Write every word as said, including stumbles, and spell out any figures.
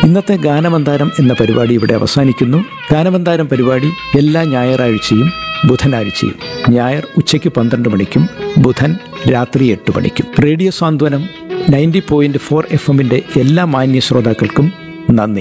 ഇന്നത്തെ ഗാനമന്താരം എന്ന പരിപാടി ഇവിടെ അവസാനിക്കുന്നു. ഗാനമന്താരം പരിപാടി എല്ലാ ഞായറാഴ്ചയും ബുധനാഴ്ചയും. ഞായർ ഉച്ചയ്ക്ക് പന്ത്രണ്ട് മണിക്കും ബുധൻ രാത്രി എട്ട് മണിക്കും. റേഡിയോ സാന്ത്വനം നയൻറ്റി പോയിന്റ് ഫോർ എഫ് എമ്മിൻ്റെ എല്ലാ മാന്യ ശ്രോതാക്കൾക്കും നന്ദി.